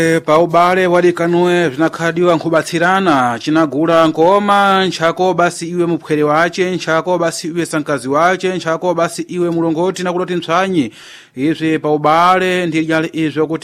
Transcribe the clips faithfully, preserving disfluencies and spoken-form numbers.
pa ubale walikanue vinakhadiwa nkhubatsirana chinagula ngoma nchako basi iwe mupwere wache nchako basi iwe sankazi wache nchako basi iwe mulongoti na kuloti mtsanyi izvi pa ubale ndilyali izvo kuti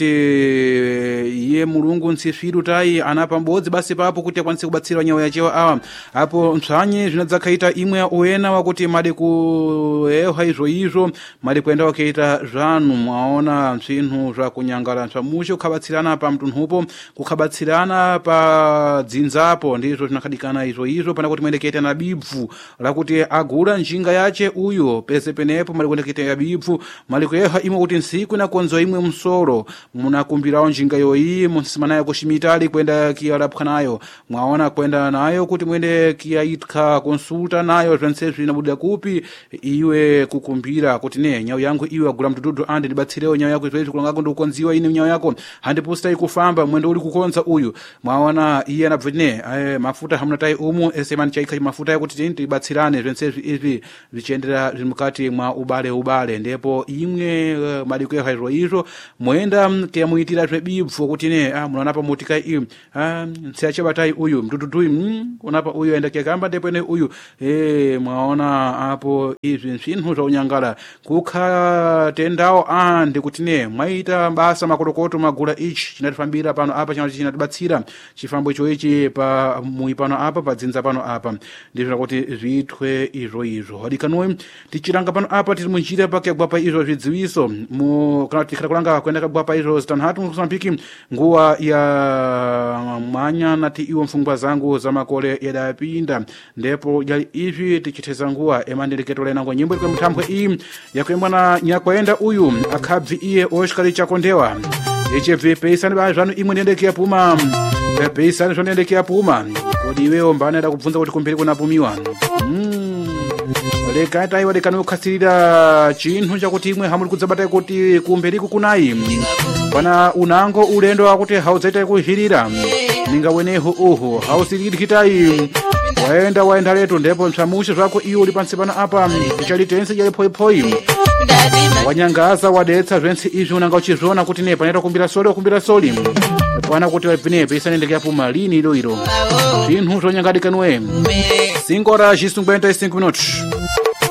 iye mulungu ntsifiru tayi anapa mbodzi basi papo kuti akwanise kubatsira nyawo yachewa awa apo mtsanyi zvinadzakhaita imwe uena wakuti mali kueha izvo izvo mali kuenda wakaita zvanu mwaona msvinhu zvakunyangala ntsamushe kukhabatsirana pa mtunhupo kukhabatsirana pa dzinzapo ndizvo zvinakadikana izvo izvo pana kuti mwendekete na bibvu lakuti agula njinga yache uyo pese penepo mali kuendekete ya bibvu mali kueha imwe kuti nsiku inakonzo imwe msoro munakumbirawo njinga yoyi munsima nayo kushimitali kwenda kiyalapwa nayo mwaona kwenda nayo kuti mwende kiyaitha konsulta nayo zvense zvinabudira kupi iwe kukumbira kuti ne nyawo yangu iwe agula mtududu ande ndibatsirewo nyawo yako izvo kulangako ndikukonziwa ine nyawo yako handi posta ikufamba mwendo uli kukonza uyu mwaona iye anabvine mafuta hamuna tai umu esemani chaika mafuta yakuti tinti ibatsirane zvense izvi zvichiendera zviri mukati mwa ubale ubale ndipo imwe uh, madiko yaizvo izvo moenda kemuitira zvebibvu kuti ne ah munaona pa motika iyi ah ntsiache batai uyu mtututu mm, unapa uyu enda kekamba ndipo ne uyu eh mwaona apo izvi zvinhu zvaunyangala kukha tendawo ande kuti ne mwaita basa makotokoto magula ichi chinatifambira pano apa chino chinatibatsira chifambo icho ichi pa mui pano apa padzinza pano apa ndizvo kuti zvitwe izvo izvo hadikanwe tichiranga pano apa tiri munjira pake gwapa izvo zvidziwiso mu kana tikhala kulanga kwenda kagwapa izvo zitanhatu musambiki nguwa ya mwanya nati iwo mfungwa zangu za makole yadapinda ndipo yali izvi tichiteza nguwa emandileketo lena ngo nyimbo kwa mthambwe iyi yakwembwa na nyakwenda uyu akhabvi iye oshkali chakondewa H V peisani ba zvanu imwe nendeke puma peisani zvo nendeke puma kodi iwewo mbana da kubvunza kuti kumbiri kuna pumiwa mm leka tai wade kana ukhasirira chinhu chakuti imwe hamuri kudzabata kuti kumbiri kukunai pana unango ulendo wakuti hauzaita kuhirira ninga weneho oho hausirikitai waenda waenda leto ndipo msamushe zvako iyo uli pansi pana apa chalitense yale poi poi wanyangaza wadetsa zvense izvi unanga uchizvona kuti ne panaita kumbira soli kumbira soli pana kuti wapine pesa nendeke yapo malini ilo ilo zvinhu zvonyangadikanwe singora zvisungwenta cinco minutos